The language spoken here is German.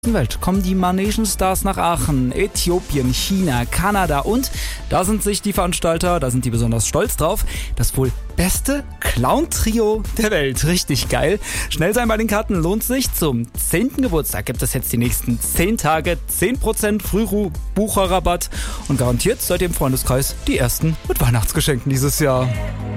Welt kommen die Manation Stars nach Aachen, Äthiopien, China, Kanada und da sind sich die Veranstalter, da sind die besonders stolz drauf, das wohl beste Clown-Trio der Welt. Richtig geil. Schnell sein bei den Karten lohnt sich. Zum 10. Geburtstag gibt es jetzt die nächsten 10 Tage 10% Frühbucherrabatt und garantiert seid ihr im Freundeskreis die ersten mit Weihnachtsgeschenken dieses Jahr.